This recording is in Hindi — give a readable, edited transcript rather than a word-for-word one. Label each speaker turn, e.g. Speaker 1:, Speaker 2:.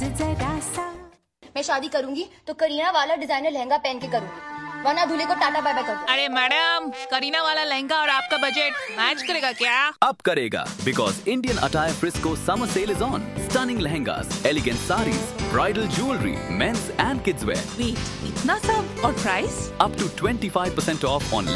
Speaker 1: जरा सा।
Speaker 2: मैं शादी करूंगी तो करीना वाला डिजाइनर लहंगा पहन के करूंगी, वरना दूल्हे को टाटा बाय बाय कर दो।
Speaker 3: अरे मैडम, करीना वाला लहंगा और आपका बजट मैच करेगा क्या?
Speaker 4: अब करेगा, because Indian Attire Frisco summer sale is on. Stunning lehengas, elegant sarees, bridal jewelry, men's and kids wear.
Speaker 3: Wait, इतना सब और price?
Speaker 4: Up to 25% off on